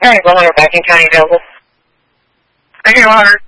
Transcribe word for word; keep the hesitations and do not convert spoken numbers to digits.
Hey, Wilmer, back in County available. Thank you, Hunter.